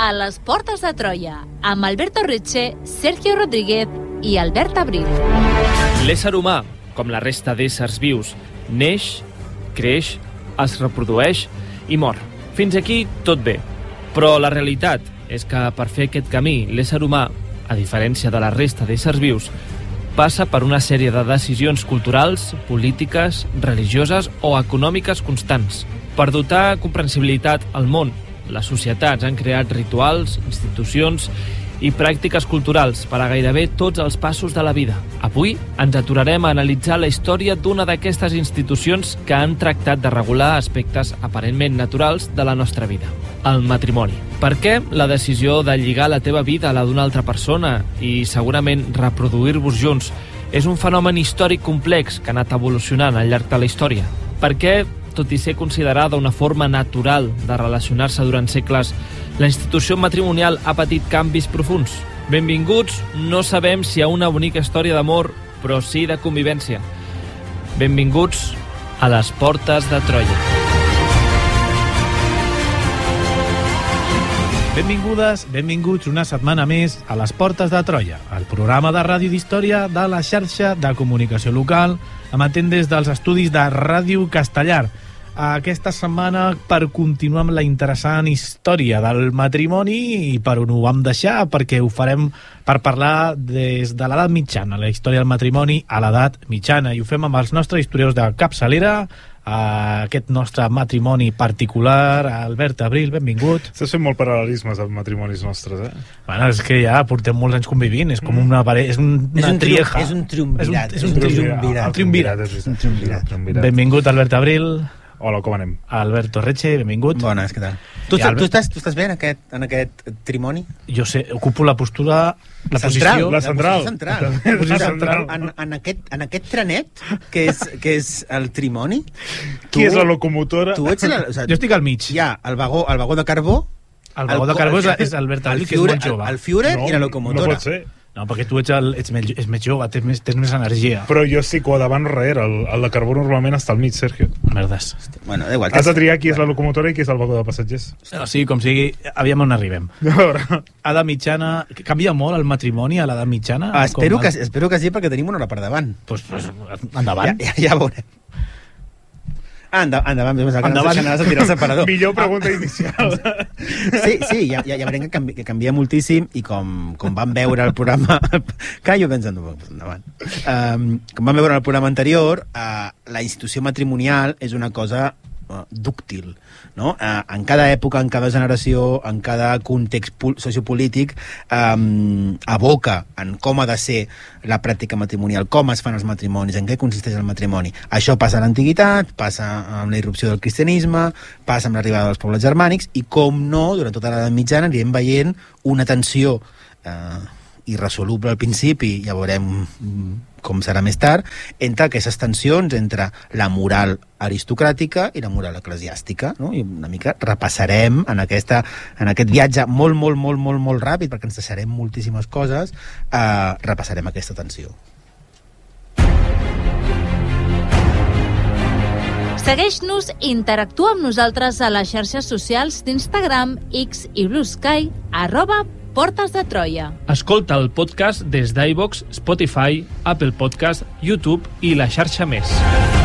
a les Portes de Troia, amb Alberto Reche, Sergio Rodríguez i Albert Abril. L'ésser humà, com la resta d'éssers vius, neix, creix, es reprodueix i mor. Fins aquí tot bé. Però la realitat és que per fer aquest camí, l'ésser humà, a diferència de la resta d'éssers vius, passa per una sèrie de decisions culturals, polítiques, religioses o econòmiques constants. Per dotar comprensibilitat al món, les societats han creat rituals, institucions i pràctiques culturals per a gairebé tots els passos de la vida. Avui ens aturarem a analitzar la història d'una d'aquestes institucions que han tractat de regular aspectes aparentment naturals de la nostra vida, el matrimoni. Per què la decisió de lligar la teva vida a la d'una altra persona i segurament reproduir-vos junts és un fenomen històric complex que ha anat evolucionant al llarg de la història? Per què, tot i ser considerada una forma natural de relacionar-se durant segles, la institució matrimonial ha patit canvis profunds? Benvinguts, no sabem si a una bonica història d'amor, però sí de convivència. Benvinguts a les Portes de Troia. Benvingudes, benvinguts una setmana més a les Portes de Troia, el programa de ràdio d'història de la xarxa de comunicació local, emetent des dels estudis de Ràdio Castellar. Aquesta setmana per continuar amb la interessant història del matrimoni i per on ho vam deixar, perquè ho farem per parlar des de l'edat mitjana, la història del matrimoni a l'edat mitjana, i ho fem amb els nostres historiadors de capçalera, aquest nostre matrimoni particular, Albert Abril, benvingut. Estàs fent molt paral·lelismes als matrimonis nostres, eh? Bueno, és que ja portem molts anys convivint, és com una parella, és una trieja. És un triumvirat. És un triumvirat. És un triumvirat. Benvingut, Albert Abril. Hola, com anem? Alberto Reche, benvingut. Bones, què tal? Tu estàs bé en aquest trimoni? Jo sé, ocupo la postura... La central. Posició central. En aquest trenet, que és el trimoni... Qui és la locomotora? Tu ets jo estic al mig. Hi ha el vagó de carbó... El vagó de carbó és Albert Abril, que és molt jove. El Führer i la locomotora. No pot ser. No, perquè tu ets més jove, tens més energia. Però jo estic o davant o darrere. El de carbó normalment està al mig, Sergio. Merdes. Bueno, da igual. Has de triar qui és la locomotora i qui és el vagó de passatgers. O sigui, com sigui, aviam on arribem. Edat mitjana... Canvia molt el matrimoni a l'edat mitjana? Espero que sí, perquè tenim una hora per davant. Pues endavant. Ja veurem. Endavant, anaves a tirar el separador. Millor pregunta inicial. Sí, ja veurem que canvia moltíssim, i com vam veure el programa... Callo pensant, endavant. Com vam veure el programa anterior, la institució matrimonial és una cosa dúctil, no? En cada època, en cada generació, en cada context sociopolític, aboca en com ha de ser la pràctica matrimonial, com es fan els matrimonis, en què consisteix el matrimoni. Això passa a l'antiguitat, passa amb la irrupció del cristianisme, passa amb l'arribada dels pobles germànics, i com no, durant tota l'edat mitjana anirem veient una tensió irresoluble al principi, ja veurem com serà més tard, entre aquestes tensions entre la moral aristocràtica i la moral eclesiàstica, no? I una mica repassarem en aquest viatge molt ràpid, perquè ens deixarem moltíssimes coses, repassarem aquesta tensió. Segueix-nos i interactua amb nosaltres a les xarxes socials d'Instagram, X i Blue Sky, @Portes de Troia. Escolta el podcast des d'iVoox, Spotify, Apple Podcast, YouTube i la xarxa més.